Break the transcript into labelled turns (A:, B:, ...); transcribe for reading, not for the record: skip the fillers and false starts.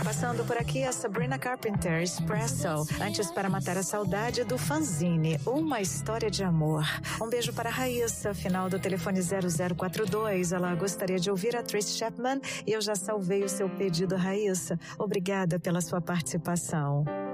A: Passando por aqui a Sabrina Carpenter, Espresso. Antes, para matar a saudade do fanzine, Uma História de Amor. Um beijo para a Raíssa, final do telefone 0042. Ela gostaria de ouvir a Tracy Chapman e eu já salvei o seu pedido, Raíssa. Obrigada pela sua participação.